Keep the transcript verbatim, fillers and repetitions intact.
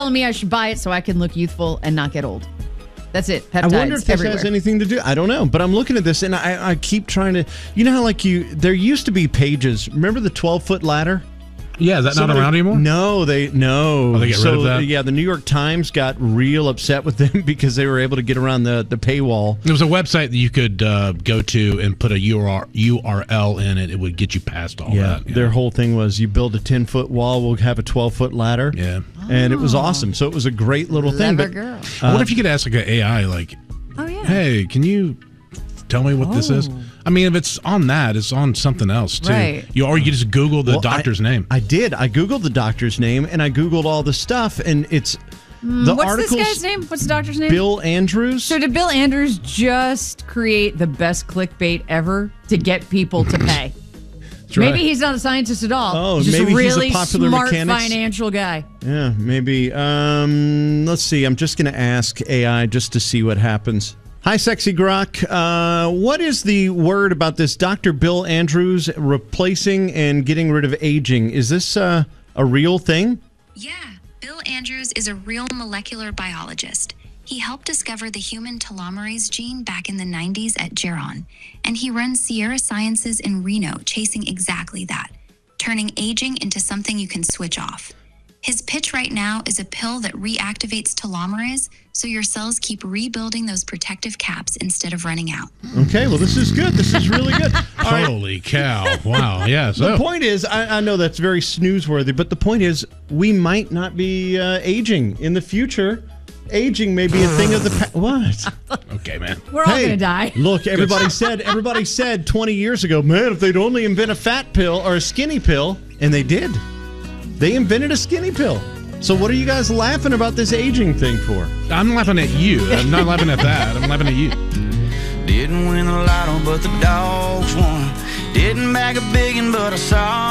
telling me I should buy it so I can look youthful and not get old. That's it. Peptides I wonder if this everywhere. has anything to do. I don't know, but I'm looking at this and I, I keep trying to. You know how like you there used to be pages. Remember the twelve foot ladder? Yeah, is that Somebody, not around anymore? No, they no. Oh, they get so, rid of that? Yeah, the New York Times got real upset with them because they were able to get around the, the paywall. There was a website that you could uh, go to and put a U R L in it. It would get you past all yeah, that. their whole thing was you build a ten foot wall, we'll have a twelve foot ladder. Yeah. And it was awesome. So it was a great little thing. Clever But girl. Uh, what if you could ask like an A I, like, Oh, yeah. hey, can you tell me what oh. this is? I mean, if it's on that, it's on something else, too. Right. You, or you just Google the well, doctor's I, name. I did. I Googled the doctor's name, and I Googled all the stuff, and it's Mm, the what's articles. this guy's name? What's the doctor's name? Bill Andrews. So did Bill Andrews just create the best clickbait ever to get people to pay? Maybe right. he's not a scientist at all. Oh, he's just maybe a he's a really popular smart mechanics. financial guy. Yeah, maybe. Um, let's see. I'm just going to ask A I just to see what happens. Hi, Sexy Grok. Uh, what is the word about this Doctor Bill Andrews replacing and getting rid of aging? Is this uh, a real thing? Yeah, Bill Andrews is a real molecular biologist. He helped discover the human telomerase gene back in the nineties at Geron, and he runs Sierra Sciences in Reno chasing exactly that, turning aging into something you can switch off. His pitch right now is a pill that reactivates telomerase so your cells keep rebuilding those protective caps instead of running out. Okay, well, this is good. This is really good. All right. Holy cow. Wow. Yeah. So. The point is, I, I know that's very snoozeworthy, but the point is, we might not be uh, aging in the future. Aging may be a thing of the past. What? Okay, man. We're all Hey, going to die. Look, everybody said everybody said twenty years ago, man, if they'd only invent a fat pill or a skinny pill, and they did. They invented a skinny pill. So what are you guys laughing about this aging thing for? I'm laughing at you. I'm not laughing at that. I'm laughing at you. Didn't win the lotto, but the dogs won. Didn't bag a biggin', but I saw